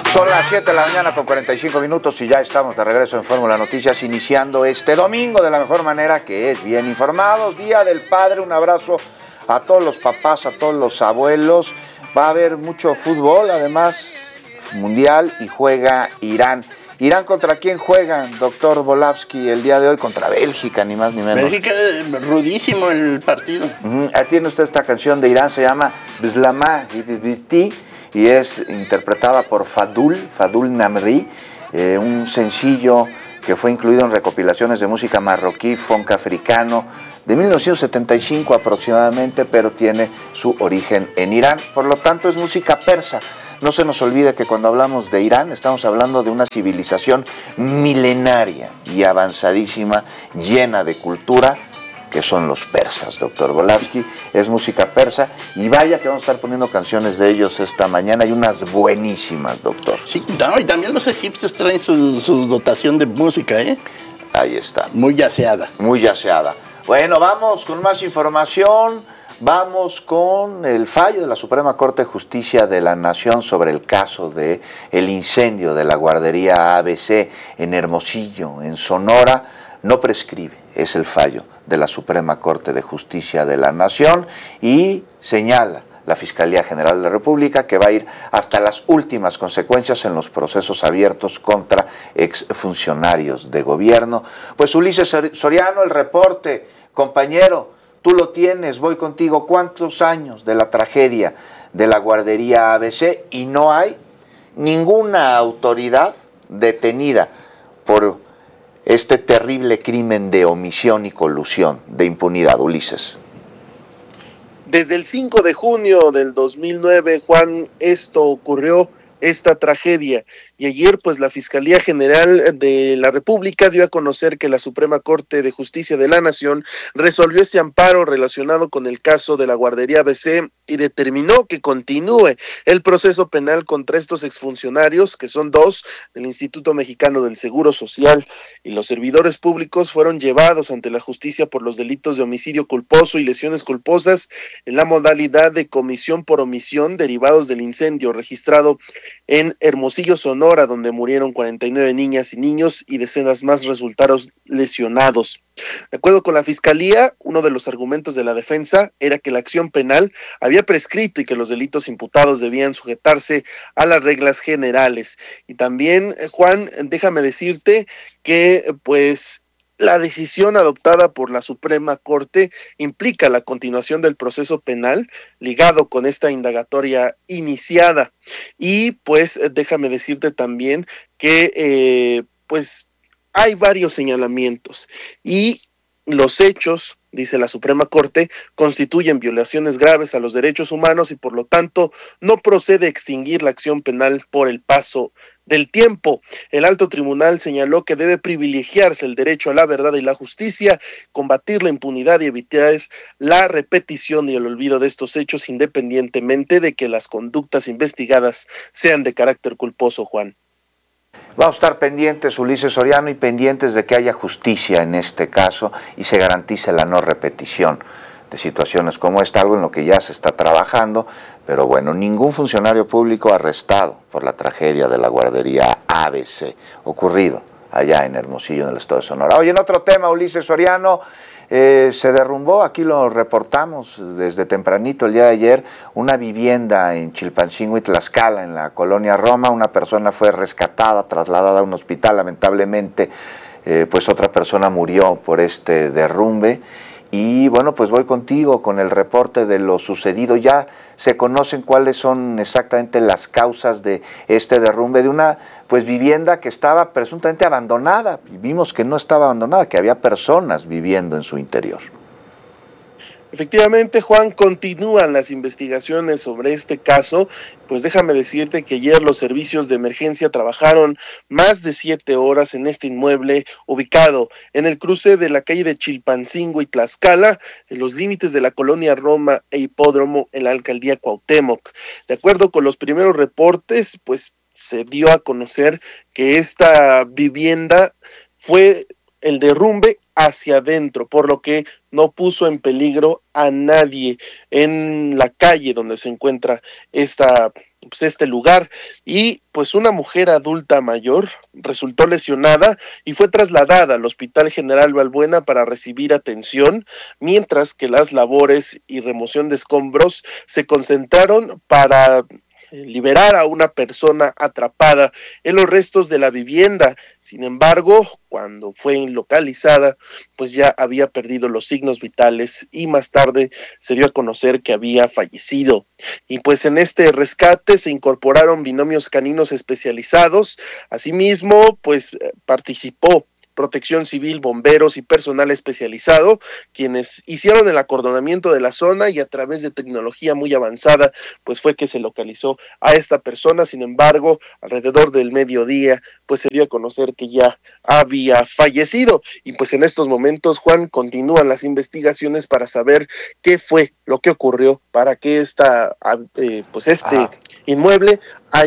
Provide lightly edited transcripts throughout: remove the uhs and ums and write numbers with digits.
Son las 7 de la mañana con 45 minutos y ya estamos de regreso en Fórmula Noticias, iniciando este domingo de la mejor manera, que es bien informados. Día del Padre, un abrazo a todos los papás, a todos los abuelos. Va a haber mucho fútbol, además mundial, y juega Irán. ¿Irán contra quién juegan, doctor Volavsky, el día de hoy? Contra Bélgica, ni más ni menos. Bélgica, rudísimo el partido. Tiene usted esta canción de Irán, se llama Bislama Gibiti, y es interpretada por Fadul Namri, un sencillo que fue incluido en recopilaciones de música marroquí, funk africano, de 1975 aproximadamente, pero tiene su origen en Irán, por lo tanto es música persa. No se nos olvide que cuando hablamos de Irán estamos hablando de una civilización milenaria y avanzadísima, llena de cultura, que son los persas, doctor Volavsky. Es música persa y vaya que vamos a estar poniendo canciones de ellos esta mañana, y unas buenísimas, doctor. Sí, no, y también los egipcios traen su dotación de música, ¿eh? Ahí está. Muy yaceada. Muy yaceada. Bueno, vamos con más información. Vamos con el fallo de la Suprema Corte de Justicia de la Nación sobre el caso de el incendio de la guardería ABC en Hermosillo, en Sonora. No prescribe, es el fallo de la Suprema Corte de Justicia de la Nación, y señala la Fiscalía General de la República que va a ir hasta las últimas consecuencias en los procesos abiertos contra exfuncionarios de gobierno. Pues Ulises Soriano, el reporte, compañero, tú lo tienes, voy contigo. ¿Cuántos años de la tragedia de la guardería ABC y no hay ninguna autoridad detenida por este terrible crimen de omisión y colusión, de impunidad, Ulises? Desde el 5 de junio del 2009, Juan, esto ocurrió, esta tragedia. Y ayer, pues, la Fiscalía General de la República dio a conocer que la Suprema Corte de Justicia de la Nación resolvió este amparo relacionado con el caso de la guardería ABC y determinó que continúe el proceso penal contra estos exfuncionarios, que son dos, del Instituto Mexicano del Seguro Social, y los servidores públicos fueron llevados ante la justicia por los delitos de homicidio culposo y lesiones culposas en la modalidad de comisión por omisión derivados del incendio registrado en Hermosillo, Sonora, donde murieron 49 niñas y niños y decenas más resultaron lesionados. De acuerdo con la Fiscalía, uno de los argumentos de la defensa era que la acción penal había prescrito y que los delitos imputados debían sujetarse a las reglas generales. Y también, Juan, déjame decirte que, pues, la decisión adoptada por la Suprema Corte implica la continuación del proceso penal ligado con esta indagatoria iniciada. Y pues déjame decirte también que pues hay varios señalamientos y los hechos, dice la Suprema Corte, constituyen violaciones graves a los derechos humanos y por lo tanto no procede extinguir la acción penal por el paso del tiempo. El alto tribunal señaló que debe privilegiarse el derecho a la verdad y la justicia, combatir la impunidad y evitar la repetición y el olvido de estos hechos, independientemente de que las conductas investigadas sean de carácter culposo, Juan. Vamos a estar pendientes, Ulises Soriano, y pendientes de que haya justicia en este caso y se garantice la no repetición de situaciones como esta, algo en lo que ya se está trabajando, pero bueno, ningún funcionario público arrestado por la tragedia de la guardería ABC, ocurrido allá en Hermosillo, en el estado de Sonora. Oye, en otro tema, Ulises Soriano, se derrumbó, aquí lo reportamos desde tempranito el día de ayer, una vivienda en Chilpancingo y Tlaxcala, en la colonia Roma. Una persona fue rescatada, trasladada a un hospital, lamentablemente pues otra persona murió por este derrumbe. Y bueno, pues voy contigo con el reporte de lo sucedido. Ya se conocen cuáles son exactamente las causas de este derrumbe de una pues vivienda que estaba presuntamente abandonada. Y vimos que no estaba abandonada, que había personas viviendo en su interior. Efectivamente, Juan, continúan las investigaciones sobre este caso. Pues déjame decirte que ayer los servicios de emergencia trabajaron más de 7 horas en este inmueble ubicado en el cruce de la calle de Chilpancingo y Tlaxcala, en los límites de la colonia Roma e Hipódromo en la alcaldía Cuauhtémoc. De acuerdo con los primeros reportes, pues se dio a conocer que esta vivienda fue el derrumbe hacia adentro, por lo que no puso en peligro a nadie en la calle donde se encuentra esta pues este lugar, y pues una mujer adulta mayor resultó lesionada y fue trasladada al Hospital General Balbuena para recibir atención, mientras que las labores y remoción de escombros se concentraron para liberar a una persona atrapada en los restos de la vivienda. Sin embargo, cuando fue localizada, pues ya había perdido los signos vitales y más tarde se dio a conocer que había fallecido. Y pues en este rescate se incorporaron binomios caninos especializados. Asimismo, pues participó Protección Civil, bomberos y personal especializado, quienes hicieron el acordonamiento de la zona, y a través de tecnología muy avanzada, pues fue que se localizó a esta persona. Sin embargo, alrededor del mediodía, pues se dio a conocer que ya había fallecido. Y pues en estos momentos, Juan, continúan las investigaciones para saber qué fue lo que ocurrió para que este inmueble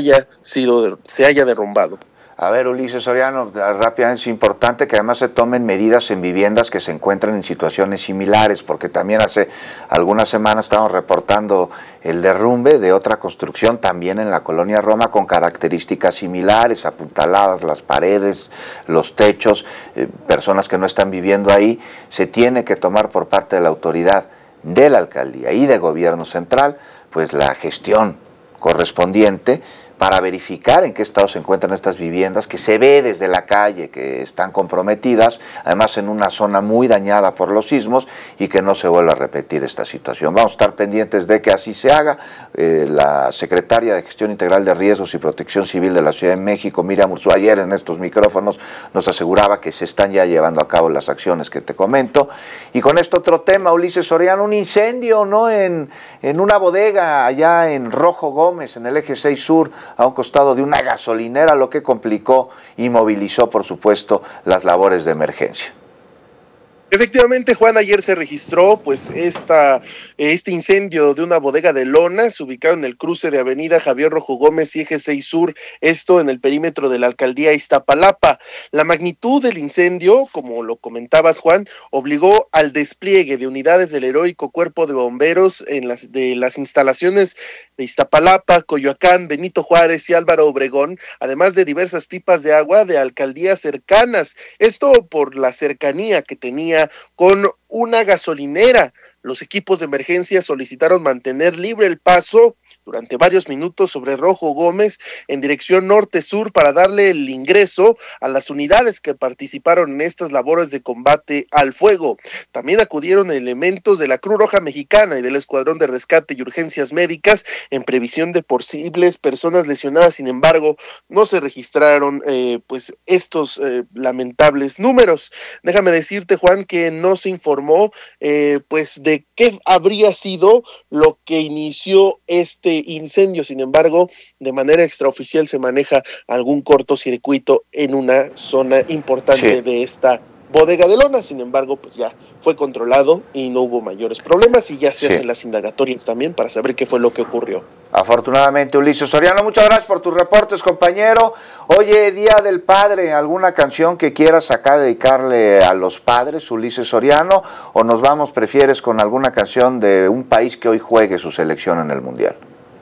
se haya derrumbado. A ver, Ulises Soriano, rápidamente, es importante que además se tomen medidas en viviendas que se encuentran en situaciones similares, porque también hace algunas semanas estábamos reportando el derrumbe de otra construcción también en la colonia Roma con características similares, apuntaladas las paredes, los techos, personas que no están viviendo ahí. Se tiene que tomar por parte de la autoridad de la alcaldía y de gobierno central, pues la gestión correspondiente para verificar en qué estado se encuentran estas viviendas, que se ve desde la calle que están comprometidas, además en una zona muy dañada por los sismos, y que no se vuelva a repetir esta situación. Vamos a estar pendientes de que así se haga. La secretaria de Gestión Integral de Riesgos y Protección Civil de la Ciudad de México, Miriam Urzúa, ayer en estos micrófonos nos aseguraba que se están ya llevando a cabo las acciones que te comento. Y con esto otro tema, Ulises Soriano, un incendio, ¿no?, en una bodega allá en Rojo Gómez, en el eje 6 Sur, a un costado de una gasolinera, lo que complicó y movilizó, por supuesto, las labores de emergencia. Efectivamente, Juan, ayer se registró pues este incendio de una bodega de lonas ubicado en el cruce de Avenida Javier Rojo Gómez y Eje 6 Sur, esto en el perímetro de la alcaldía Iztapalapa. La magnitud del incendio, como lo comentabas, Juan, obligó al despliegue de unidades del heroico Cuerpo de Bomberos de las instalaciones de Iztapalapa, Coyoacán, Benito Juárez y Álvaro Obregón, además de diversas pipas de agua de alcaldías cercanas. Esto por la cercanía que tenía con una gasolinera. Los equipos de emergencia solicitaron mantener libre el paso durante varios minutos sobre Rojo Gómez en dirección norte-sur para darle el ingreso a las unidades que participaron en estas labores de combate al fuego. También acudieron elementos de la Cruz Roja Mexicana y del Escuadrón de Rescate y Urgencias Médicas en previsión de posibles personas lesionadas. Sin embargo, no se registraron pues estos lamentables números. Déjame decirte, Juan, que no se informó pues de qué habría sido lo que inició este incendio. Sin embargo, de manera extraoficial se maneja algún cortocircuito en una zona importante de esta bodega de lona. Sin embargo, pues ya fue controlado y no hubo mayores problemas, y ya se hacen las indagatorias también para saber qué fue lo que ocurrió. Afortunadamente, Ulises Soriano, muchas gracias por tus reportes, compañero. Oye, Día del Padre, ¿alguna canción que quieras acá dedicarle a los padres, Ulises Soriano? ¿O nos vamos, prefieres, con alguna canción de un país que hoy juegue su selección en el Mundial?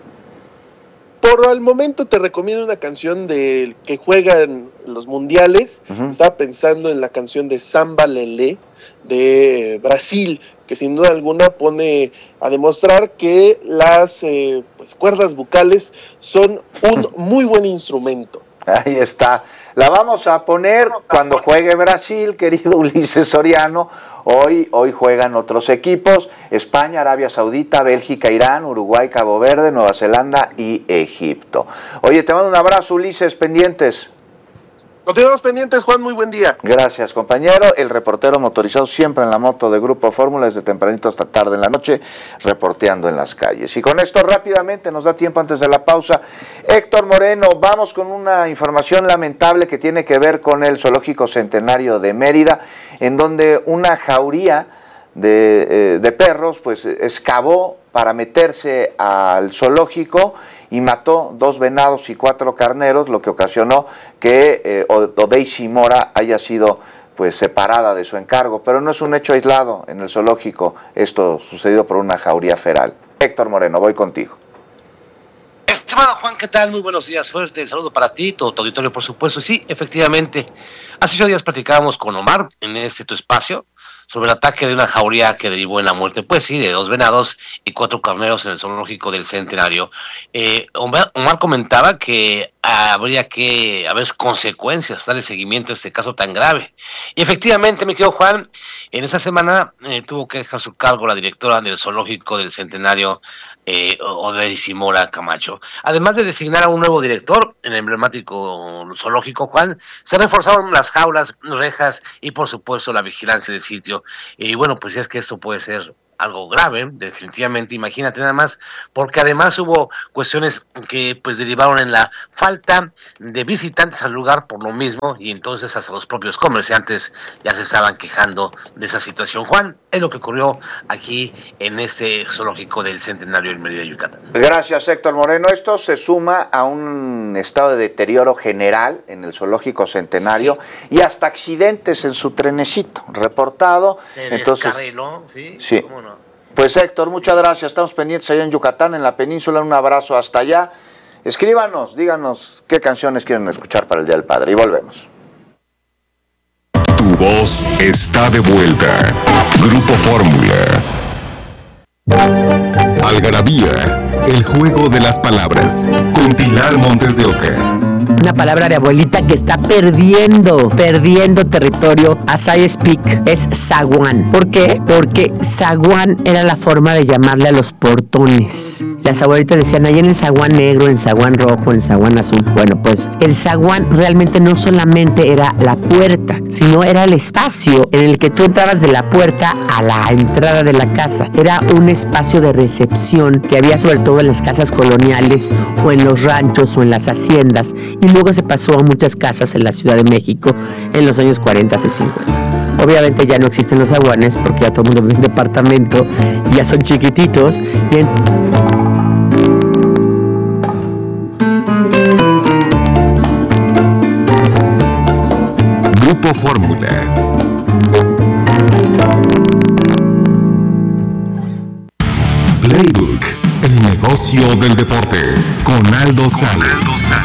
Por el momento te recomiendo una canción de que juegan los mundiales. Estaba pensando en la canción de Samba Lelé de Brasil, que sin duda alguna pone a demostrar que las pues cuerdas vocales son un muy buen instrumento. Ahí está. La vamos a poner cuando juegue Brasil, querido Ulises Soriano. Hoy juegan otros equipos: España, Arabia Saudita, Bélgica, Irán, Uruguay, Cabo Verde, Nueva Zelanda y Egipto. Oye, te mando un abrazo, Ulises, pendientes. Continuamos pendientes, Juan, muy buen día. Gracias, compañero. El reportero motorizado siempre en la moto de Grupo Fórmula, desde tempranito hasta tarde en la noche, reporteando en las calles. Y con esto rápidamente, nos da tiempo antes de la pausa. Héctor Moreno, vamos con una información lamentable que tiene que ver con el Zoológico Centenario de Mérida, en donde una jauría de perros pues excavó para meterse al zoológico y mató 2 venados y 4 carneros, lo que ocasionó que Odeisi Mora haya sido pues separada de su encargo. Pero no es un hecho aislado en el zoológico, esto sucedido por una jauría feral. Héctor Moreno, voy contigo. Estimado Juan, ¿qué tal? Muy buenos días. Fuerte el saludo para ti, todo tu auditorio, por supuesto. Sí, efectivamente. Hace 8 días platicábamos con Omar en tu espacio sobre el ataque de una jauría que derivó en la muerte, pues sí, de 2 venados y 4 carneros en el zoológico del Centenario. Omar comentaba que habría que haber consecuencias, darle seguimiento a este caso tan grave. Y efectivamente, mi querido Juan, en esa semana tuvo que dejar su cargo la directora del zoológico del Centenario, Odesy Mora Camacho. Además de designar a un nuevo director en el emblemático zoológico, Juan, se reforzaron las jaulas, rejas y por supuesto la vigilancia del sitio. Y bueno, pues es que esto puede ser algo grave, definitivamente, imagínate nada más, porque además hubo cuestiones que pues derivaron en la falta de visitantes al lugar por lo mismo, y entonces hasta los propios comerciantes ya se estaban quejando de esa situación. Juan, es lo que ocurrió aquí en este zoológico del Centenario en Mérida, Yucatán. Gracias, Héctor Moreno. Esto se suma a un estado de deterioro general en el zoológico Centenario, sí, y hasta accidentes en su trenecito reportado. Se descarriló, ¿sí? Sí. ¿Cómo no? Pues Héctor, muchas gracias. Estamos pendientes allá en Yucatán, en la península. Un abrazo hasta allá. Escríbanos, díganos qué canciones quieren escuchar para el Día del Padre. Y volvemos. Tu voz está de vuelta. Grupo Fórmula. Algarabía, el juego de las palabras. Con Pilar Montes de Oca. Una palabra de abuelita que está perdiendo territorio as I speak, es zaguán. ¿Por qué? Porque zaguán era la forma de llamarle a los portones. Las abuelitas decían, ahí en el zaguán negro, en el zaguán rojo, en el zaguán azul. Bueno, pues el zaguán realmente no solamente era la puerta, sino era el espacio en el que tú entrabas de la puerta a la entrada de la casa. Era un espacio de recepción que había sobre todo en las casas coloniales o en los ranchos o en las haciendas, y luego se pasó a muchas casas en la Ciudad de México en los años 40 y 50. Obviamente ya no existen los zaguanes porque ya todo el mundo vive en departamento, ya son chiquititos. Grupo Fórmula. Playbook, el negocio del deporte, con Aldo Sales.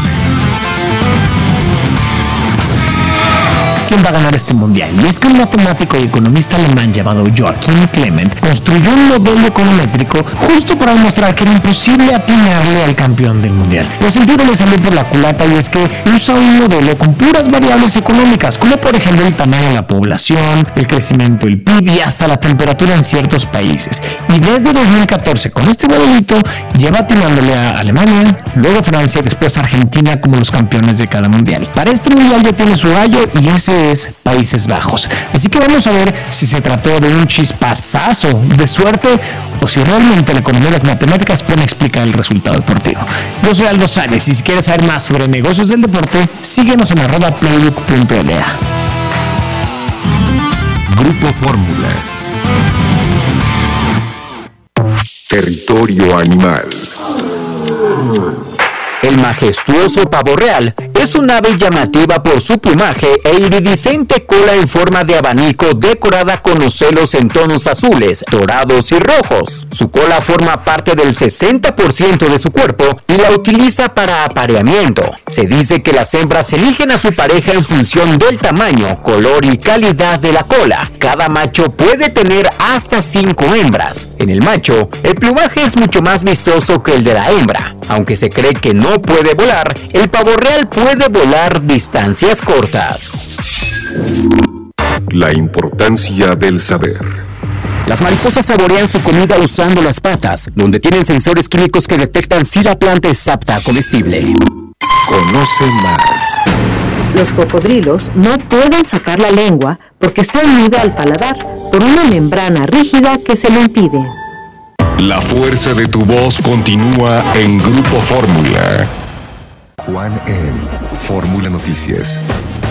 ¿Quién va a ganar este mundial? Y es que un matemático y economista alemán llamado Joachim Clement construyó un modelo econométrico justo para demostrar que era imposible atinarle al campeón del mundial. Lo siempre le salió por la culata, y es que usa un modelo con puras variables económicas, como por ejemplo el tamaño de la población, el crecimiento del PIB y hasta la temperatura en ciertos países. Y desde 2014, con este modelito, lleva atinándole a Alemania, luego Francia, después Argentina como los campeones de cada mundial. Para este mundial ya tiene su gallo, y ese es Países Bajos. Así que vamos a ver si se trató de un chispazazo de suerte o si realmente la economía y las matemáticas pueden explicar el resultado deportivo. Yo soy Aldo Sales, y si quieres saber más sobre negocios del deporte, síguenos en @playbook.la. Grupo Fórmula. Territorio animal. El majestuoso pavo real es un ave llamativa por su plumaje e iridiscente cola en forma de abanico decorada con ocelos en tonos azules, dorados y rojos. Su cola forma parte del 60% de su cuerpo y la utiliza para apareamiento. Se dice que las hembras eligen a su pareja en función del tamaño, color y calidad de la cola. Cada macho puede tener hasta 5 hembras. En el macho, el plumaje es mucho más vistoso que el de la hembra. Aunque se cree que no puede volar, el pavo real puede volar distancias cortas. La importancia del saber. Las mariposas saborean su comida usando las patas, donde tienen sensores químicos que detectan si la planta es apta a comestible. Conoce más. Los cocodrilos no pueden sacar la lengua porque está unida al paladar por una membrana rígida que se lo impide. La fuerza de tu voz continúa en Grupo Fórmula. Juan en Fórmula Noticias.